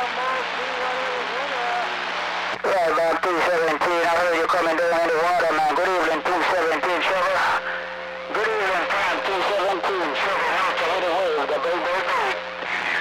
Yeah, about 217, I heard you coming there.